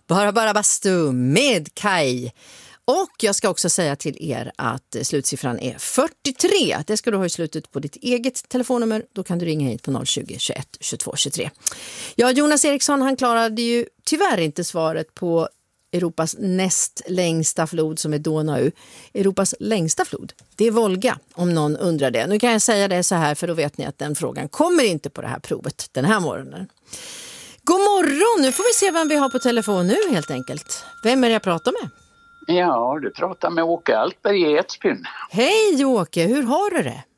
Bara bastu med Kai. Och jag ska också säga till er att slutsiffran är 43. Det ska du ha i slutet på ditt eget telefonnummer. Då kan du ringa hit på 020 21 22 23. Ja, Jonas Eriksson, han klarade ju tyvärr inte svaret på Europas näst längsta flod som är Donau. Europas längsta flod, det är Volga, om någon undrar det. Nu kan jag säga det så här, för då vet ni att den frågan kommer inte på det här provet den här morgonen. God morgon, nu får vi se vem vi har på telefon nu helt enkelt. Vem är det jag pratar med? Ja, du pratar med Åke Altberg i Edsbyn. Hej Åke, hur har du det?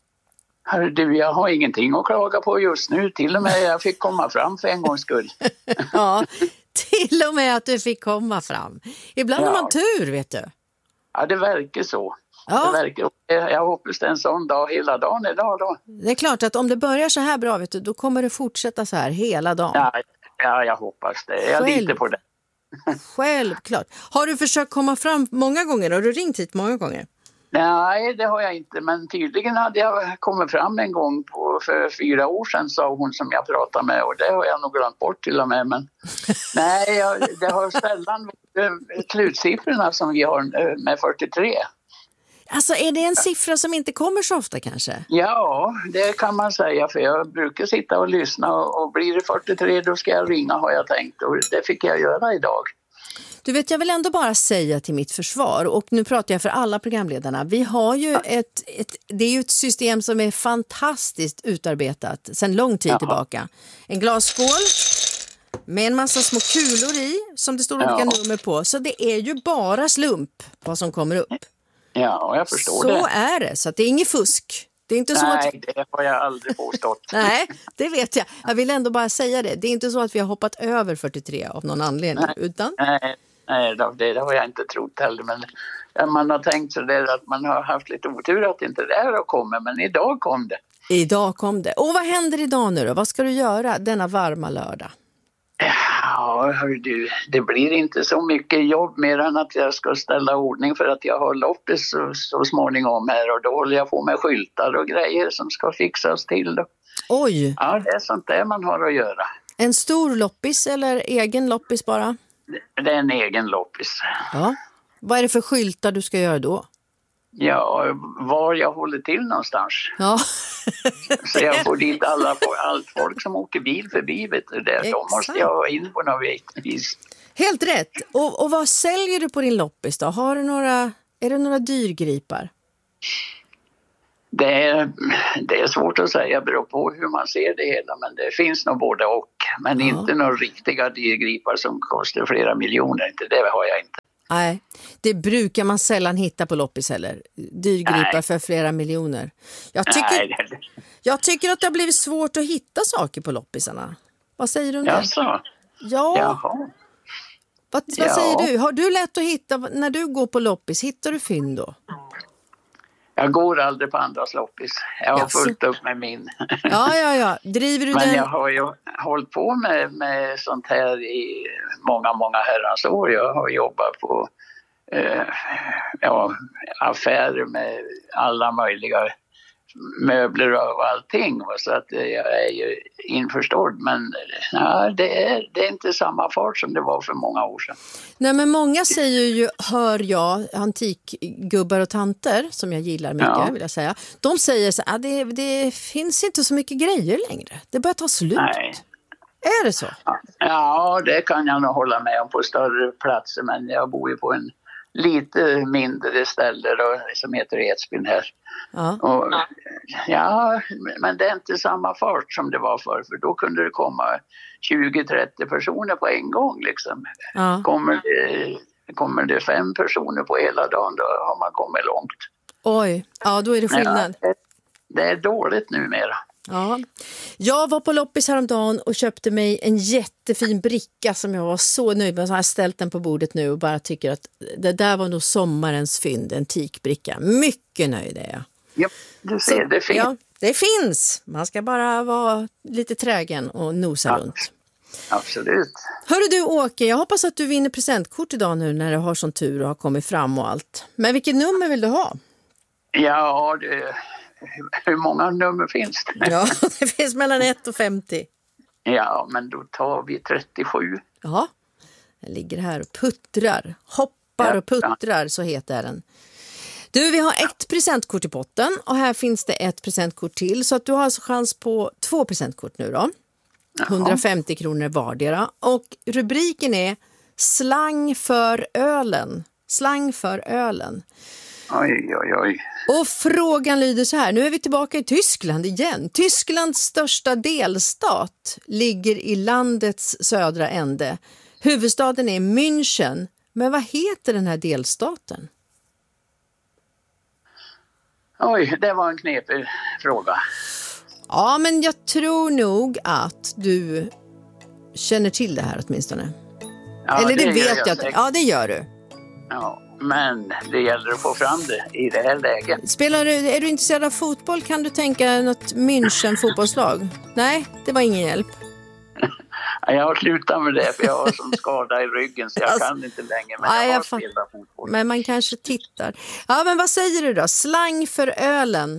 Hörru du, jag har ingenting att klaga på just nu. Till och med jag fick komma fram för en gångs skull. Ja, till och med att du fick komma fram. Ibland har man tur, vet du. Ja, det verkar så. Ja. Det verkar, jag hoppas det är en sån dag hela dagen idag då. Det är klart att om det börjar så här bra, vet du, då kommer det fortsätta så här hela dagen. Ja, jag hoppas det. Jag litar på det. Självklart. Har du försökt komma fram många gånger? Har du ringt hit många gånger? Nej, det har jag inte. Men tydligen hade jag kommit fram en gång för 4 år sedan, sa hon som jag pratade med. Och det har jag nog glömt bort till och med. Men nej, det har sällan slutsiffrorna som vi har med 43. Alltså är det en siffra som inte kommer så ofta kanske? Ja, det kan man säga, för jag brukar sitta och lyssna och blir det 43 då ska jag ringa, har jag tänkt, och det fick jag göra idag. Du vet, jag vill ändå bara säga till mitt försvar, och nu pratar jag för alla programledarna, vi har ju det är ju ett system som är fantastiskt utarbetat sedan lång tid tillbaka. En glasskål med en massa små kulor i som det står olika nummer på, så det är ju bara slump vad som kommer upp. Ja, jag förstår så det. Så är det, så att det är inget fusk. Det är inte så Nej, det har jag aldrig påstått. Nej, det vet jag. Jag vill ändå bara säga det. Det är inte så att vi har hoppat över 43 av någon anledning. Utan... Nej, det har jag inte trott heller. Men man har tänkt så där att man har haft lite otur att inte det här har kommit. Men idag kom det. Idag kom det. Och vad händer idag nu då? Vad ska du göra denna varma lördag? Ja, du, det blir inte så mycket jobb mer än att jag ska ställa ordning för att jag har loppis så småningom här, och då håller jag på med skyltar och grejer som ska fixas till. Oj! Ja, det är sånt där man har att göra. En stor loppis eller egen loppis bara? Det är en egen loppis. Ja. Vad är det för skyltar du ska göra då? Ja, var jag håller till någonstans. Ja. Så jag får dit allt folk som åker bil förbi, vet du, där. De måste jag ha in på något vis. Helt rätt. Och vad säljer du på din loppis då? Är det några dyrgripar? Det är svårt att säga, beror på hur man ser det hela, men det finns nog både och. Men inte några riktiga dyrgripar som kostar flera miljoner, inte det har jag inte. Nej, det brukar man sällan hitta på loppis heller. Dyrgripar för flera miljoner. Jag tycker att det har blivit svårt att hitta saker på loppisarna. Vad säger du om det? Jaså? Ja. Jaha. Vad säger du? Har du lätt att hitta, när du går på loppis, hittar du fynd då? Jag går aldrig på andras loppis. Jag har fullt upp med min. Ja. Driver du Men den? jag har ju hållit på med sånt här i många herrans år. Jag har jobbat på affärer med alla möjliga möbler och allting. Så att jag är ju införstådd. Men det är inte samma fart som det var för många år sedan. Nej, men många säger ju, hör jag, antikgubbar och tanter som jag gillar mycket vill jag säga. De säger så att det finns inte så mycket grejer längre. Det börjar ta slut. Nej. Är det så? Ja, det kan jag nog hålla med om på större platser. Men jag bor ju på en lite mindre ställe då, som heter Edsbyn här. Ja. Och, men det är inte samma fart som det var förr, för då kunde det komma 20-30 personer på en gång liksom. Ja. Kommer det 5 personer på hela dagen, då har man kommit långt. Oj, ja då är det skillnad. Ja, det är dåligt numera. Ja. Jag var på loppis häromdagen och köpte mig en jättefin bricka som jag var så nöjd med. Så har jag ställt den på bordet nu och bara tycker att det där var nog sommarens fynd, en teakbricka. Mycket nöjd är jag. Ja, du ser, det finns. Ja, det finns. Man ska bara vara lite trägen och nosa runt. Absolut. Hörru du Åke, jag hoppas att du vinner presentkort idag nu när du har sån tur och har kommit fram och allt. Men vilket nummer vill du ha? Ja, hur många nummer finns det? Ja, det finns mellan 1 och 50. Ja, men då tar vi 37. Ja, Den ligger här och puttrar, hoppar och puttrar, så heter den. Du, vi har ett presentkort i potten och här finns det ett presentkort till. Så att du har alltså chans på 2 presentkort nu då. 150 kronor vardera. Och rubriken är Slang för ölen. Slang för ölen. Oj. Och frågan lyder så här, nu är vi tillbaka i Tyskland igen. Tysklands största delstat ligger i landets södra ände. Huvudstaden är München. Men vad heter den här delstaten? Oj, det var en knepig fråga. Ja, men jag tror nog att du känner till det här åtminstone. Ja, eller det vet jag. Ja, det gör du. Ja, men det gäller att få fram det i det här läget. Är du intresserad av fotboll? Kan du tänka något München fotbollslag? Nej, det var ingen hjälp. Jag har slutat med det för jag har som skada i ryggen så jag kan inte längre. Men jag har spelat fotboll. Men man kanske tittar. Ja, men vad säger du då? Slang för ölen?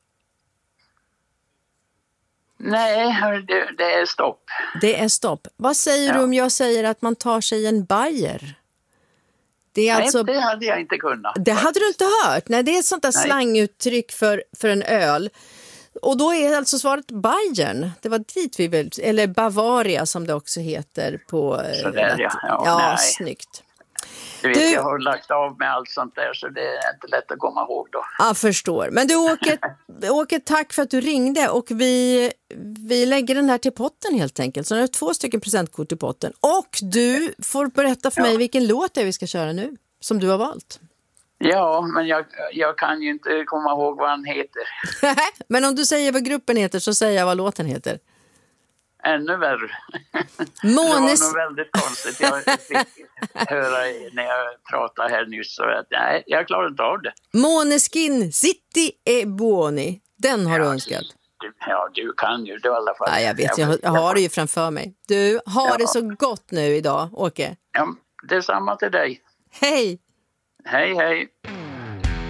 Nej, det är stopp. Det är stopp. Vad säger du om jag säger att man tar sig en bajer? Det är alltså... det hade jag inte kunnat. Det hade du inte hört? Nej, det är ett sånt där slanguttryck för en öl. Och då är alltså svaret Bayern. Det var dit vi vill, eller Bavaria som det också heter på... Sådär, ja, snyggt. Du vet, jag har lagt av med allt sånt där så det är inte lätt att komma ihåg då. Jag förstår. Men du Åke, tack för att du ringde och vi lägger den här till potten helt enkelt. Så nu har 2 stycken presentkort i potten. Och du får berätta för mig vilken låt det är vi ska köra nu som du har valt. Ja, men jag kan ju inte komma ihåg vad han heter. Men om du säger vad gruppen heter så säger jag vad låten heter. Ännu värre. Det var nog väldigt konstigt. Jag fick höra när jag pratade här nyss. Så att, nej, jag klarar inte av det. Måneskin City e Buoni. Den har du önskat. Du kan ju det i alla fall. Ja, jag vet, jag har det ju framför mig. Du, har det så gott nu idag, Åke. Ja, det är samma till dig. Hej! Hej.